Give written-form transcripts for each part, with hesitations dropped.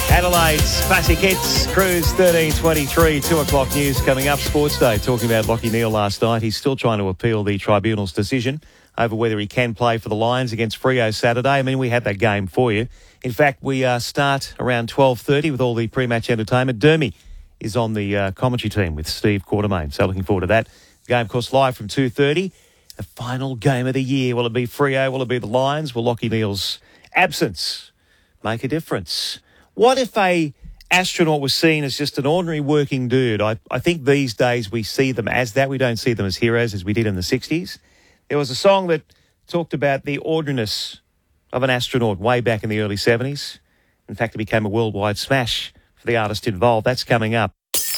Adelaide's Classic Hits, Cruise 1323, 2 o'clock news coming up. Sports Day, talking about Lachie Neale last night. He's still trying to appeal the tribunal's decision over whether he can play for the Lions against Freo Saturday. I mean, we had that game for you. In fact, we start around 12:30 with all the pre-match entertainment. Dermy is on the commentary team with Steve Quartermain, so looking forward to that. The game, of course, live from 2:30. The final game of the year. Will it be Freo? Will it be the Lions? Will Lachie Neale's absence make a difference? What if a astronaut was seen as just an ordinary working dude? I think these days we see them as that. We don't see them as heroes as we did in the 60s. There was a song that talked about the ordinariness of an astronaut way back in the early 70s. In fact, it became a worldwide smash for the artist involved. That's coming up.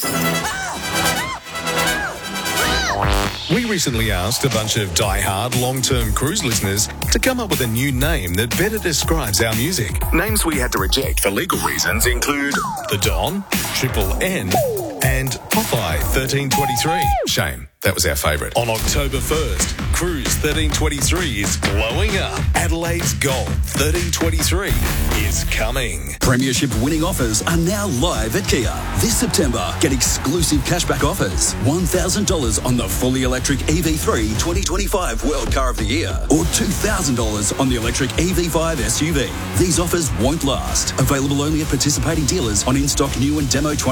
We recently asked a bunch of die-hard long-term cruise listeners to come up with a new name that better describes our music. Names we had to reject for legal reasons include The Don, Triple N, and Popeye 1323. Shame, that was our favourite. On October 1st, Cruise 1323 is blowing up. Adelaide's Gold 1323 is coming. Premiership winning offers are now live at Kia. This September, get exclusive cashback offers. $1,000 on the fully electric EV3 2025 World Car of the Year, or $2,000 on the electric EV5 SUV. These offers won't last. Available only at participating dealers on in-stock new and demo